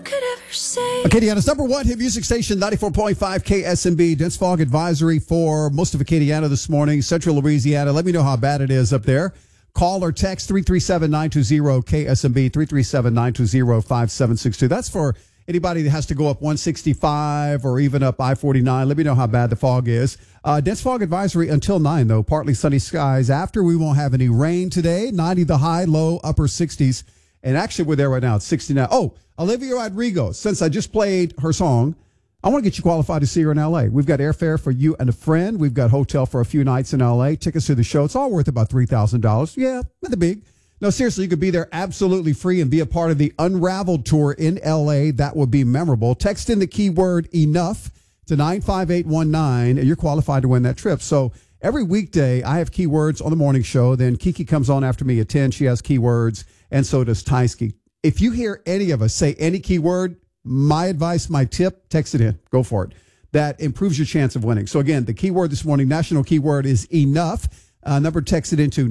could ever say. Acadiana's number one hit music station, 94.5 KSMB. Dense fog advisory for most of Acadiana this morning. Central Louisiana. Let me know how bad it is up there. Call or text 337-920 KSMB, 337-920-5762. That's for anybody that has to go up 165 or even up I-49. Let me know how bad the fog is. Dense fog advisory until 9, though. Partly sunny skies. After, we won't have any rain today. 90 the high, low, upper 60s. And actually, we're there right now. It's 69. Oh, Olivia Rodrigo. Since I just played her song, I want to get you qualified to see her in L.A. We've got airfare for you and a friend. We've got hotel for a few nights in L.A. Tickets to the show. It's all worth about $3,000. Yeah, nothing big. No, seriously, you could be there absolutely free and be a part of the Unraveled tour in L.A. That would be memorable. Text in the keyword ENOUGH to 95819, and you're qualified to win that trip. So every weekday, I have keywords on the morning show. Then Kiki comes on after me at 10. She has keywords, and so does Tyski. If you hear any of us say any keyword, my advice, my tip, text it in. Go for it. That improves your chance of winning. So again, the keyword this morning, national keyword is ENOUGH. Number texted into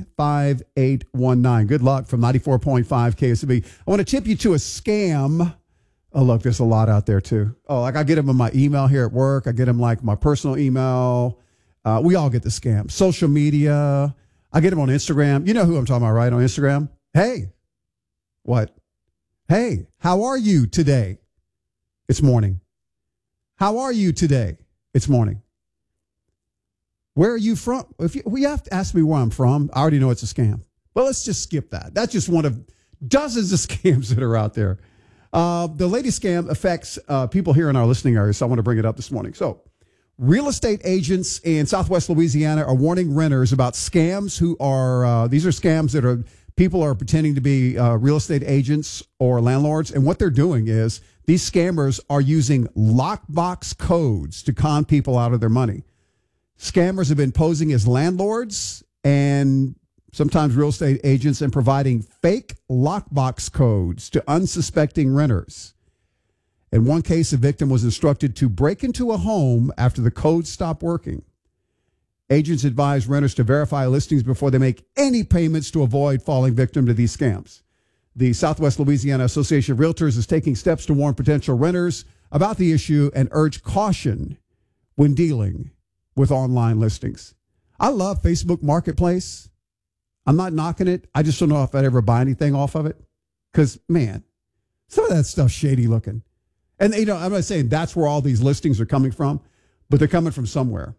95819. Good luck from 94.5 KSB. I want to tip you to a scam. Oh, look, there's a lot out there too. Oh, like I get them in my email here at work. I get them like my personal email. We all get the scam. Social media. I get them on Instagram. You know who I'm talking about, right? On Instagram. Hey, what? Hey, how are you today? It's morning. How are you today? It's morning. Where are you from? If you have to ask me where I'm from, I already know it's a scam. Well, let's just skip that. That's just one of dozens of scams that are out there. The latest scam affects people here in our listening area, so I want to bring it up this morning. So, real estate agents in Southwest Louisiana are warning renters about scams who are, these are scams that are, people are pretending to be real estate agents or landlords. And what they're doing is these scammers are using lockbox codes to con people out of their money. Scammers have been posing as landlords and sometimes real estate agents and providing fake lockbox codes to unsuspecting renters. In one case, a victim was instructed to break into a home after the code stopped working. Agents advise renters to verify listings before they make any payments to avoid falling victim to these scams. The Southwest Louisiana Association of Realtors is taking steps to warn potential renters about the issue and urge caution when dealing with online listings. I love Facebook Marketplace. I'm not knocking it. I just don't know if I'd ever buy anything off of it. Because, man, some of that stuff's shady looking. And, you know, I'm not saying that's where all these listings are coming from, but they're coming from somewhere.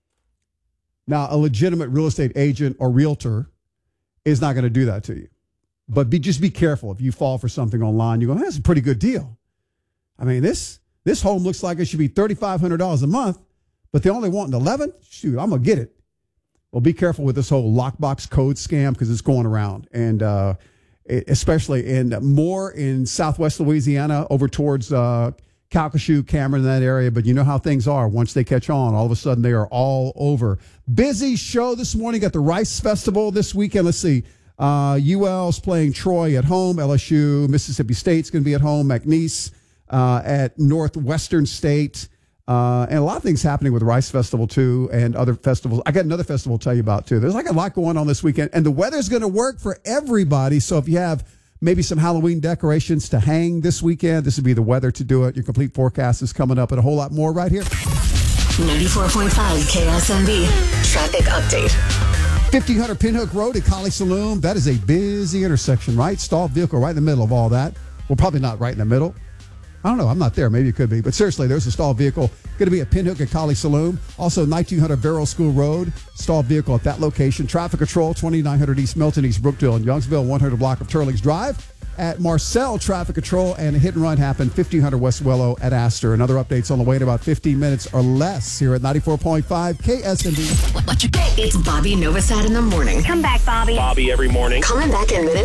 Now, a legitimate real estate agent or realtor is not going to do that to you. But just be careful if you fall for something online. You go, that's a pretty good deal. I mean, this home looks like it should be $3,500 a month, but they only want $11,000. Shoot, I'm going to get it. Well, be careful with this whole lockbox code scam because it's going around. And especially more in Southwest Louisiana over towards Calcasieu, Cameron, that area. But you know how things are. Once they catch on, all of a sudden they are all over. Busy show this morning. Got the Rice Festival this weekend. Let's see. UL's playing Troy at home. LSU, Mississippi State's going to be at home. McNeese at Northwestern State. And a lot of things happening with Rice Festival, too, and other festivals. I got another festival to tell you about, too. There's like a lot going on this weekend. And the weather's going to work for everybody. So if you have maybe some Halloween decorations to hang this weekend, this would be the weather to do it. Your complete forecast is coming up and a whole lot more right here. 94.5 KSMB traffic update. 1500 Pinhook Road at Collie Saloon. That is a busy intersection, right? Stalled vehicle right in the middle of all that. Well, probably not right in the middle. I don't know. I'm not there. Maybe it could be. But seriously, there's a stalled vehicle going to be at Pinhook at Collie Saloon. Also, 1900 Barrel School Road. Stalled vehicle at that location. Traffic control, 2900 East Milton, East Brookdale, and Youngsville. 100 block of Turlings Drive. At Marcel, traffic control and a hit and run happened. 1500 West Willow at Astor. And other updates on the way in about 15 minutes or less here at 94.5 KSMB. It's Bobby Novosad in the morning. Come back, Bobby. Bobby every morning. Coming back in minutes.